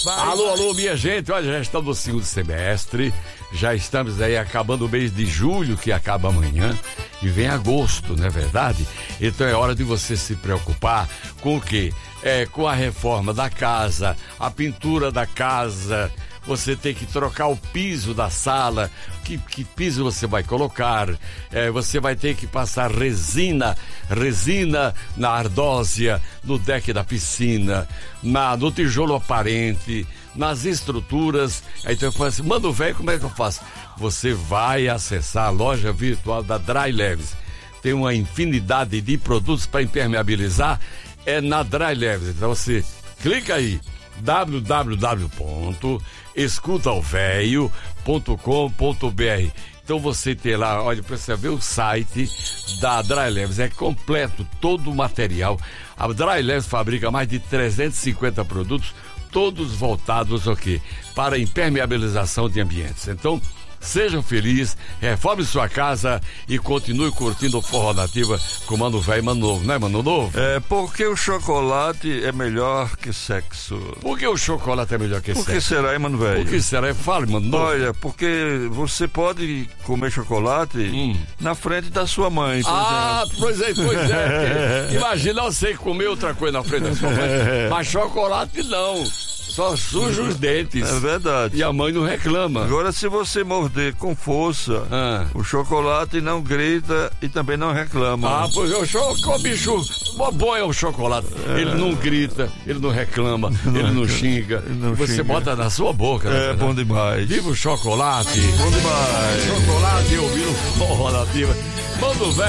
Alô, minha gente, olha, já estamos no segundo semestre, já estamos aí acabando o mês de julho, que acaba amanhã, e vem agosto, não é verdade? Então é hora de você se preocupar com o quê? Com a reforma da casa, a pintura da casa. Você tem que trocar o piso da sala. Que piso você vai colocar? Você vai ter que passar resina na ardósia, no deck da piscina, no tijolo aparente, nas estruturas. Aí então eu falo assim, mano, velho, como é que eu faço? Você vai acessar a loja virtual da Dry Leves. Tem uma infinidade de produtos para impermeabilizar, na Dry Leves. Então você clica aí, www.escutaoveio.com.br. Então você tem lá, olha, para você ver o site da Dry Leves, é completo, todo o material. A Dry Leves fabrica mais de 350 produtos, todos voltados para impermeabilização de ambientes. Então, seja feliz, reforme sua casa e continue curtindo o Forró Nativa com Mano Velho e Mano Novo, né, Mano Novo? Porque o chocolate é melhor que sexo. Por que o chocolate é melhor que sexo? Por que será, hein, Mano Velho? Por que será? Fale, Mano Novo. Olha, porque você pode comer chocolate na frente da sua mãe, por exemplo. Pois é. Imagina você comer outra coisa na frente da sua mãe, mas chocolate não. Só suja os dentes. É verdade. E a mãe não reclama. Agora, se você morder com força, o chocolate não grita e também não reclama. Pois o bicho bom é o chocolate. Ele não grita, ele não reclama, ele não xinga. Você bota na sua boca. É bom demais. Viva o chocolate. Bom demais. Chocolate, eu vi no Forró Nativa. Mano velho.